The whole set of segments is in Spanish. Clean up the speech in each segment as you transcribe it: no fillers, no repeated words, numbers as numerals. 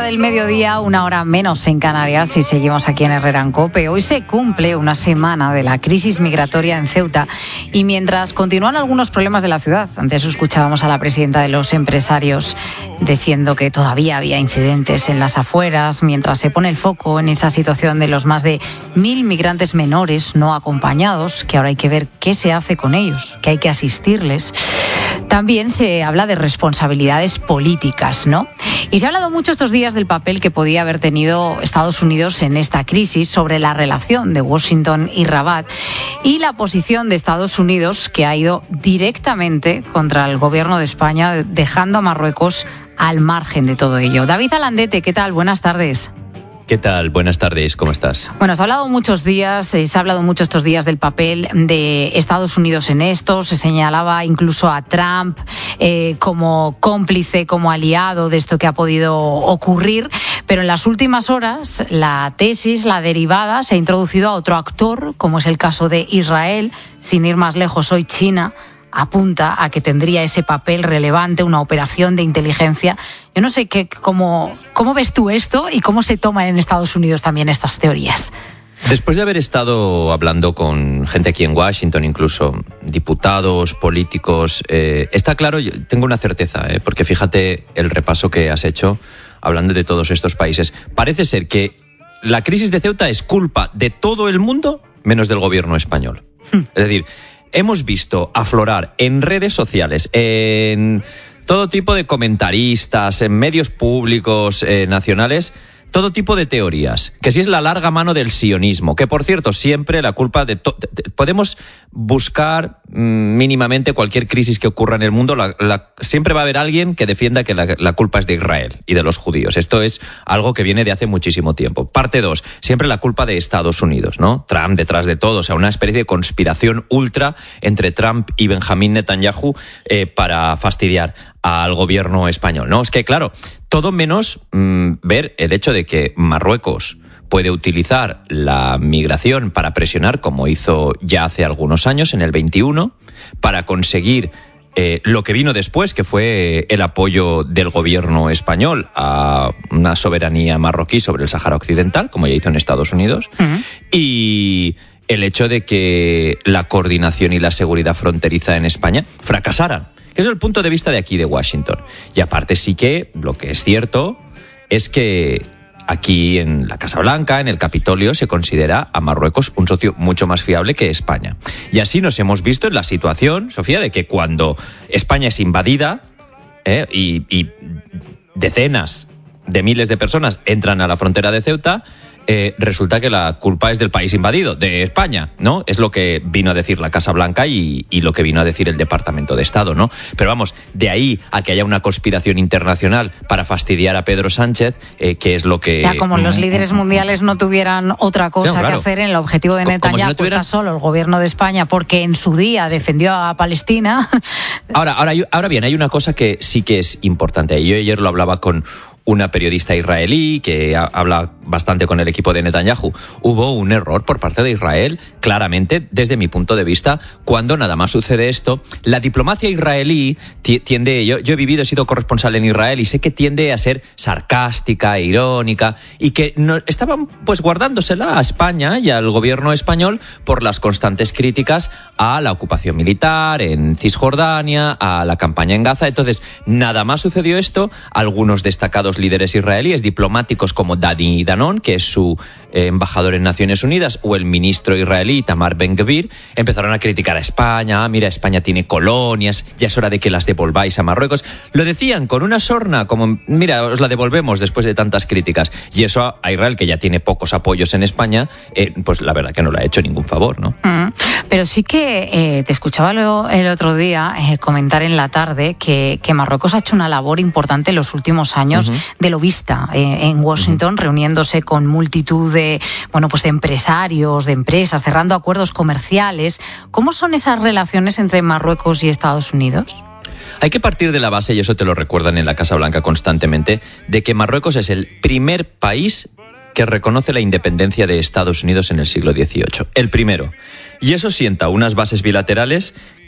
del mediodía, 1 hora menos en Canarias, y seguimos aquí en Herrera en COPE. Hoy se cumple una semana de la crisis migratoria en Ceuta, y mientras continúan algunos problemas de la ciudad, antes escuchábamos a la presidenta de los empresarios diciendo que todavía había incidentes en las afueras, mientras se pone el foco en esa situación de los más de 1.000 migrantes menores no acompañados, que ahora hay que ver qué se hace con ellos, que hay que asistirles. También se habla de responsabilidades políticas, ¿no? Y se ha hablado mucho estos días del papel que podía haber tenido Estados Unidos en esta crisis, sobre la relación de Washington y Rabat, y la posición de Estados Unidos, que ha ido directamente contra el gobierno de España, dejando a Marruecos al margen de todo ello. David Alandete, ¿qué tal? Buenas tardes. ¿Qué tal? Buenas tardes, ¿cómo estás? Bueno, se ha hablado mucho estos días del papel de Estados Unidos en esto. Se señalaba incluso a Trump como cómplice, como aliado de esto que ha podido ocurrir. Pero en las últimas horas, la tesis, la derivada, se ha introducido a otro actor, como es el caso de Israel. Sin ir más lejos, hoy China apunta a que tendría ese papel relevante, una operación de inteligencia. Yo no sé cómo ves tú esto y cómo se toman en Estados Unidos también estas teorías. Después de haber estado hablando con gente aquí en Washington, incluso diputados, políticos, está claro, yo tengo una certeza, porque fíjate el repaso que has hecho hablando de todos estos países. Parece ser que la crisis de Ceuta es culpa de todo el mundo menos del gobierno español. Es decir, hemos visto aflorar en redes sociales, en todo tipo de comentaristas, en medios públicos nacionales, todo tipo de teorías. Que si es la larga mano del sionismo, que por cierto, siempre la culpa de... podemos buscar mínimamente cualquier crisis que ocurra en el mundo, siempre va a haber alguien que defienda que la culpa es de Israel y de los judíos. Esto es algo que viene de hace muchísimo tiempo. Parte 2, siempre la culpa de Estados Unidos, ¿no? Trump detrás de todo, o sea, una especie de conspiración ultra entre Trump y Benjamín Netanyahu para fastidiar al gobierno español, ¿no? Es que, claro, todo menos ver el hecho de que Marruecos puede utilizar la migración para presionar, como hizo ya hace algunos años, en el 21, para conseguir lo que vino después, que fue el apoyo del gobierno español a una soberanía marroquí sobre el Sáhara Occidental, como ya hizo en Estados Unidos, y el hecho de que la coordinación y la seguridad fronteriza en España fracasaran. Que es el punto de vista de aquí, de Washington. Y aparte sí que lo que es cierto es que aquí en la Casa Blanca, en el Capitolio, se considera a Marruecos un socio mucho más fiable que España. Y así nos hemos visto en la situación, Sofía, de que cuando España es invadida y decenas de miles de personas entran a la frontera de Ceuta, resulta que la culpa es del país invadido, de España, ¿no? Es lo que vino a decir la Casa Blanca y lo que vino a decir el Departamento de Estado, ¿no? Pero vamos, de ahí a que haya una conspiración internacional para fastidiar a Pedro Sánchez, que es lo que... Ya, como los líderes mundiales no tuvieran otra cosa que hacer, en el objetivo de Netanyahu está solo el gobierno de España, porque en su día defendió a Palestina. Ahora bien, hay una cosa que sí que es importante. Yo ayer lo hablaba con una periodista israelí que habla bastante con el equipo de Netanyahu. Hubo un error por parte de Israel, claramente, desde mi punto de vista, cuando nada más sucede esto. La diplomacia israelí tiende, yo he sido corresponsal en Israel y sé que tiende a ser sarcástica, irónica, y que no, estaban pues guardándosela a España y al gobierno español por las constantes críticas a la ocupación militar en Cisjordania, a la campaña en Gaza. Entonces, nada más sucedió esto, algunos destacados líderes israelíes, diplomáticos como Dani Danon, que es su embajador en Naciones Unidas, o el ministro israelí Itamar Ben-Gvir, empezaron a criticar a España. Mira, España tiene colonias, ya es hora de que las devolváis a Marruecos. Lo decían con una sorna, como, mira, os la devolvemos después de tantas críticas. Y eso a Israel, que ya tiene pocos apoyos en España, pues la verdad que no le ha hecho ningún favor, ¿no? Pero sí que te escuchaba el otro día comentar en la tarde que Marruecos ha hecho una labor importante en los últimos años de lobista en Washington, reuniéndose con multitud de empresarios, de empresas, cerrando acuerdos comerciales. ¿Cómo son esas relaciones entre Marruecos y Estados Unidos? Hay que partir de la base, y eso te lo recuerdan en la Casa Blanca constantemente, de que Marruecos es el primer país que reconoce la independencia de Estados Unidos en el siglo XVIII. El primero. Y eso sienta unas bases bilaterales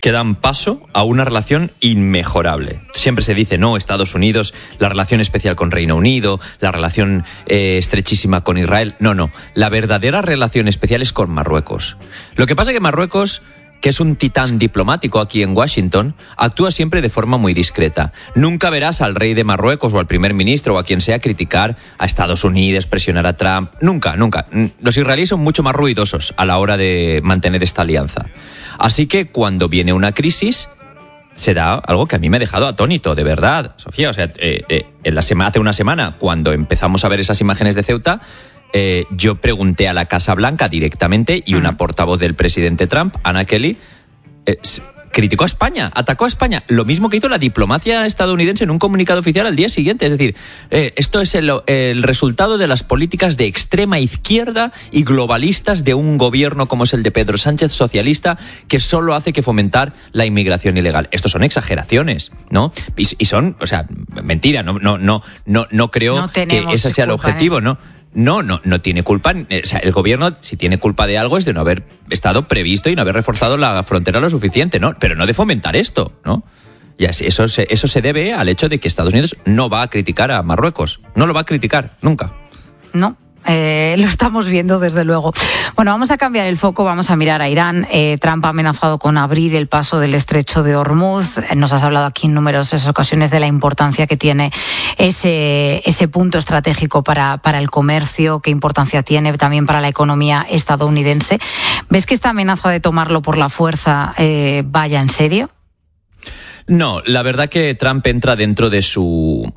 que dan paso a una relación inmejorable. Siempre se dice, no, Estados Unidos, la relación especial con Reino Unido, la relación estrechísima con Israel. No, la verdadera relación especial es con Marruecos. Lo que pasa es que Marruecos, que es un titán diplomático aquí en Washington, actúa siempre de forma muy discreta. Nunca verás al rey de Marruecos o al primer ministro o a quien sea criticar a Estados Unidos, presionar a Trump. Nunca. Los israelíes son mucho más ruidosos a la hora de mantener esta alianza. Así que cuando viene una crisis, se da algo que a mí me ha dejado atónito, de verdad, Sofía. O sea, hace una semana, cuando empezamos a ver esas imágenes de Ceuta, yo pregunté a la Casa Blanca directamente y una portavoz del presidente Trump, Anna Kelly, criticó a España, atacó a España. Lo mismo que hizo la diplomacia estadounidense en un comunicado oficial al día siguiente. Es decir, esto es el resultado de las políticas de extrema izquierda y globalistas de un gobierno como es el de Pedro Sánchez, socialista, que solo hace que fomentar la inmigración ilegal. Esto son exageraciones, ¿no? Y son, o sea, mentira, no creo que ese sea el objetivo, ¿no? No tiene culpa. O sea, el gobierno, si tiene culpa de algo, es de no haber estado previsto y no haber reforzado la frontera lo suficiente, ¿no? Pero no de fomentar esto, ¿no? Y así, eso se debe al hecho de que Estados Unidos no va a criticar a Marruecos. No lo va a criticar, nunca. No. Lo estamos viendo, desde luego. Bueno, vamos a cambiar el foco, vamos a mirar a Irán. Trump ha amenazado con abrir el paso del estrecho de Hormuz. Nos has hablado aquí en numerosas ocasiones de la importancia que tiene ese punto estratégico para el comercio, qué importancia tiene también para la economía estadounidense. ¿Ves que esta amenaza de tomarlo por la fuerza vaya en serio? No, la verdad que Trump entra dentro de su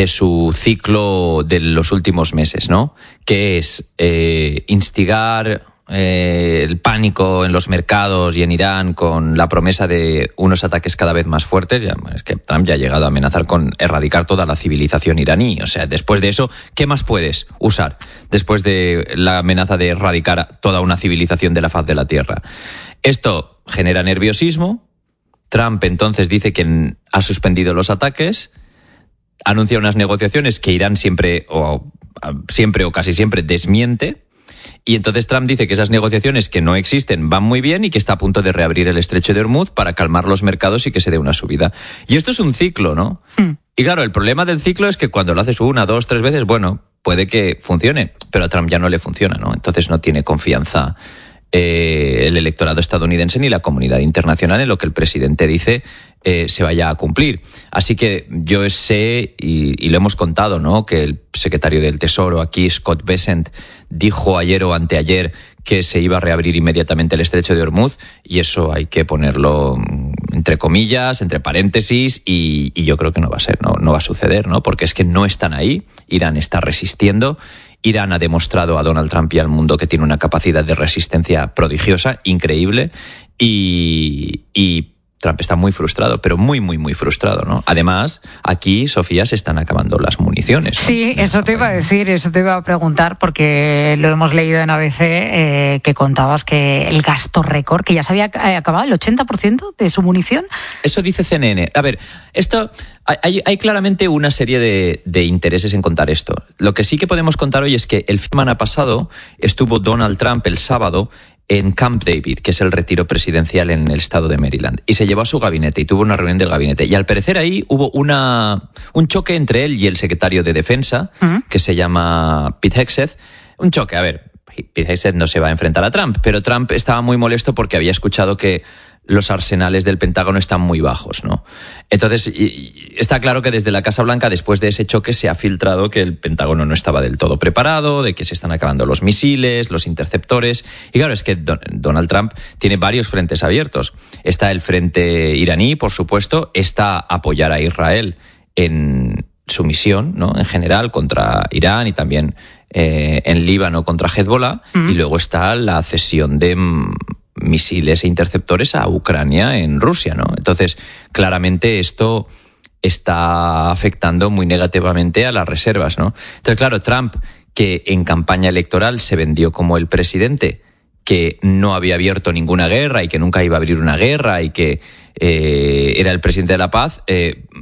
ciclo de los últimos meses, ¿no? Que es instigar el pánico en los mercados y en Irán con la promesa de unos ataques cada vez más fuertes. Es que Trump ya ha llegado a amenazar con erradicar toda la civilización iraní. O sea, después de eso, ¿qué más puedes usar? Después de la amenaza de erradicar toda una civilización de la faz de la Tierra. Esto genera nerviosismo. Trump entonces dice que ha suspendido los ataques, anuncia unas negociaciones que Irán siempre o casi siempre desmiente, y entonces Trump dice que esas negociaciones que no existen van muy bien y que está a punto de reabrir el estrecho de Hormuz para calmar los mercados y que se dé una subida. Y esto es un ciclo, ¿no? Y claro, el problema del ciclo es que cuando lo haces 1, 2, 3 veces, bueno, puede que funcione, pero a Trump ya no le funciona, ¿no? Entonces no tiene confianza el electorado estadounidense ni la comunidad internacional en lo que el presidente dice se vaya a cumplir. Así que yo sé, y lo hemos contado, ¿no?, que el secretario del Tesoro aquí, Scott Bessent, dijo ayer o anteayer que se iba a reabrir inmediatamente el estrecho de Hormuz, y eso hay que ponerlo entre comillas, entre paréntesis, y yo creo que no va a ser, no va a suceder, ¿no? Porque es que no están ahí. Irán está resistiendo. Irán ha demostrado a Donald Trump y al mundo que tiene una capacidad de resistencia prodigiosa, increíble, y Trump está muy frustrado, pero muy, muy, muy frustrado, ¿no? Además, aquí, Sofía, se están acabando las municiones, ¿no? Sí, eso te iba a decir, eso te iba a preguntar, porque lo hemos leído en ABC, que contabas que el gasto récord, que ya se había acabado el 80% de su munición. Eso dice CNN. A ver, esto... Hay claramente una serie de intereses en contar esto. Lo que sí que podemos contar hoy es que el fin de semana pasado estuvo Donald Trump el sábado en Camp David, que es el retiro presidencial en el estado de Maryland, y se llevó a su gabinete y tuvo una reunión del gabinete. Y al parecer ahí hubo un choque entre él y el secretario de Defensa, que se llama Pete Hegseth. Un choque, a ver, Pete Hegseth no se va a enfrentar a Trump, pero Trump estaba muy molesto porque había escuchado que los arsenales del Pentágono están muy bajos, ¿no? Entonces, está claro que desde la Casa Blanca, después de ese choque, se ha filtrado que el Pentágono no estaba del todo preparado, de que se están acabando los misiles, los interceptores. Y claro, es que Donald Trump tiene varios frentes abiertos. Está el frente iraní, por supuesto, está apoyar a Israel en su misión, ¿no?, en general, contra Irán, y también en Líbano contra Hezbollah, y luego está la cesión de misiles e interceptores a Ucrania en Rusia, ¿no? Entonces, claramente esto está afectando muy negativamente a las reservas, ¿no? Entonces, claro, Trump, que en campaña electoral se vendió como el presidente que no había abierto ninguna guerra y que nunca iba a abrir una guerra y que era el presidente de la paz,